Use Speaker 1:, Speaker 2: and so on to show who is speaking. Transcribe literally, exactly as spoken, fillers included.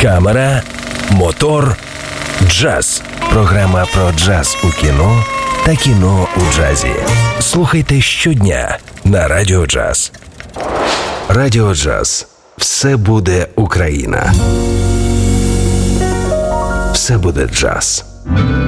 Speaker 1: камера, мотор, джаз. Програма про джаз у кіно та кіно у джазі. Слухайте щодня на Радіо Джаз. Радіо Джаз. Все буде Україна. Все буде джаз.